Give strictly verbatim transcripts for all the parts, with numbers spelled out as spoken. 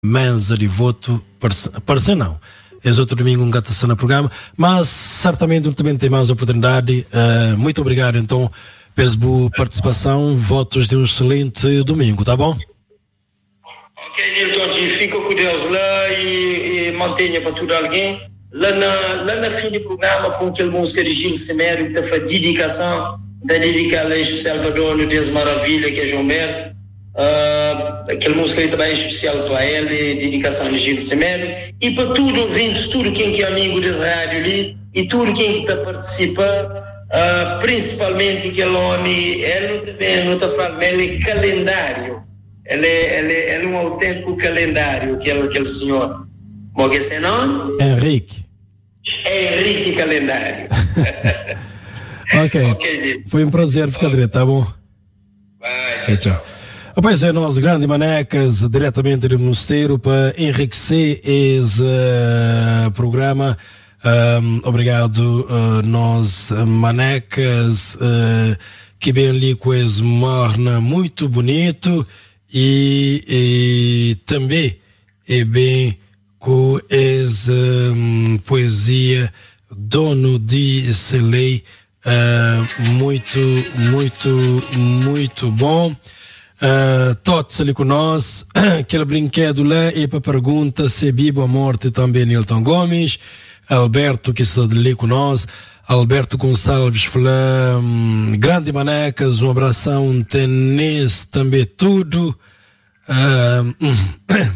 Mensa de voto, parece não. Esse outro domingo um gato no programa, mas certamente também tem mais oportunidade. Uh, muito obrigado então pela sua participação, votos de um excelente domingo, tá bom? Ok, Nilton, fica com Deus lá e, e mantenha para tudo alguém. Lá na, lá na fim do programa, com aquele música de Gil Semério, que faz dedicação, da dedicada em especial para o dono dessa maravilha que é João Mer. Uh, aquele música também especial para ele, dedicação de Gil Semério. E para tudo ouvintes, tudo quem que é amigo dessa rádio ali, e tudo quem que está participando, uh, principalmente aquele homem, ele também não está falando, ele é calendário. Ele é, ele, é, ele é um autêntico calendário, aquele, aquele senhor. Como que é seu nome? Henrique. Henrique Calendário. Ok. Okay, foi um prazer ficar direto, tá bom? Vai, tchau, tchau. Pois é, nós grandes manecas, diretamente do Mosteiro, para enriquecer esse uh, programa. Um, obrigado, uh, nós manecas, uh, que bem ali com esse morna muito bonito. E, e também é bem com essa um, poesia dono de Selei, uh, muito, muito, muito bom. Uh, todos ali com nós, aquele brinquedo lá é para pergunta se é vivo a morte também Nilton Gomes, Alberto que está ali com nós, Alberto Gonçalves fala, um, grande manecas, um abração, tenês também tudo. Uh, um.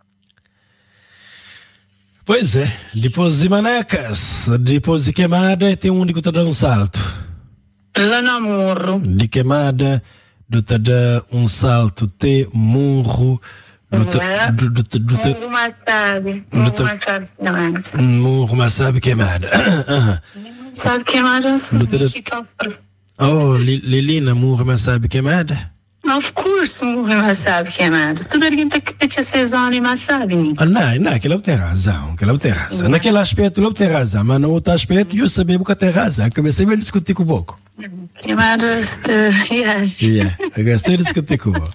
Pois é, depois de manecas, depois de queimada, tem um único que está dando um salto. Lá no morro. De queimada, do tá dar um salto, te murro. Murro Massabi. Murro Massabi queimada. Murro Massabi queimada. Sabe queimada? Oh, Lilina, Murro Massabi queimada? Of course, Murro Massabi queimada. Tu pergunta que te seis anos Massabi. Ah, não, não, aquilo tem razão, aquilo tem razão. Yeah. Naquele aspecto, ele tem razão, mas no outro aspecto, eu sabia que tem razão. Comecei a discutir com o Boco. Queimada, yeah. Yeah, gostei de discutir com o Boco.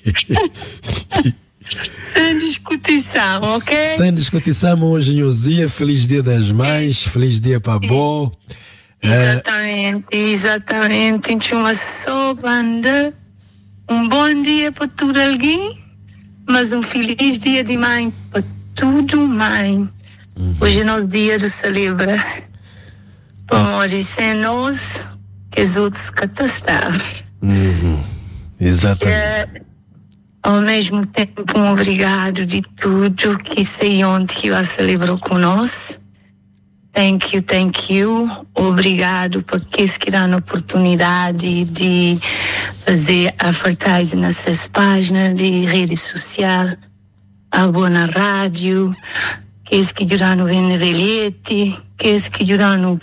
Sem discussão, ok? Sem discussão, hoje é dia, feliz dia das mães, feliz dia para a Bo. Exatamente, é... exatamente. Tinha uma só banda. Um bom dia para tudo alguém, mas um feliz dia de mãe para tudo mãe. Uhum. Hoje é nosso dia de celebrar. Amor, isso é nós que os outros catastavam. Uhum. Exatamente. É, ao mesmo tempo, um obrigado de tudo que sei onde que vai celebrar conosco. Thank you, thank you. Obrigado por aqueles que dão a oportunidade de fazer advertising nessas páginas de rede social, a boa na rádio, aqueles que ajudam a vender bilhete, aqueles que ajudam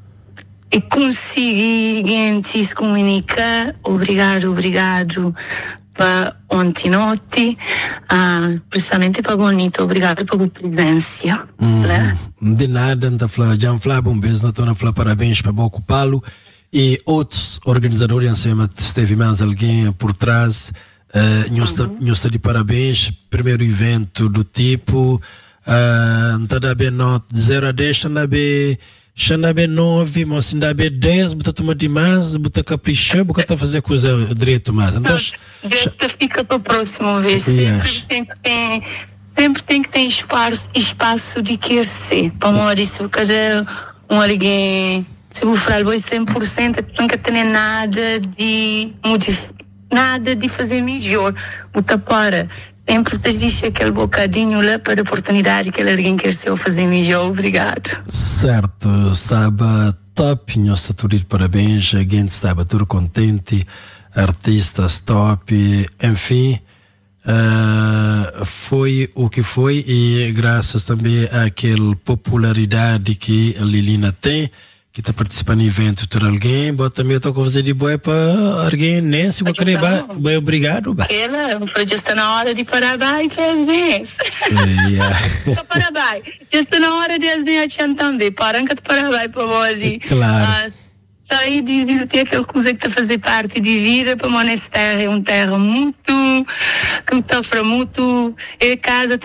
a conseguir se comunicar. Obrigado, obrigado. Para ontem noite, uh, principalmente para Bonito, obrigado pela presença. Hum, né? De nada, já falava um beijo, não falar parabéns para o Paulo e outros organizadores, se esteve mais alguém por trás, uh, uhum. Está de parabéns, primeiro evento do tipo, uh, não está bem nota, zero a dez, não bem. Xana bem nove, mas ainda bem dez, bota tomar demais, bota caprichar, bota fazer coisa direito mais. Então, Deixa fica para a próxima vez. Yeah. Sempre tem que ter, sempre tem que ter espaço, espaço de crescer. Para amor, isso, cada um alguém, se eu falar cem por cento, não quer ter nada de modificar, nada de fazer melhor. Bota para. Sempre te diz aquele bocadinho lá para a oportunidade que alguém quer ser fazer melhor. Obrigado. Certo, estava top, nossa turir parabéns, a gente estava tudo contente, artistas top, enfim, uh, foi o que foi e graças também àquela popularidade que a Lilina tem, que está participando do evento por alguém, mas também estou a fazer de boa para alguém, né? Se eu querer, bem, obrigado. Ela, já está na hora de parabéns, fez bem. Então, parabéns. Já está na hora de as minhas também. Paranca de parabéns para hoje. Claro. Está aí de ter aquela coisa que está a fazer parte de vida, para nessa terra, é uma terra muito, que está para muito, é casa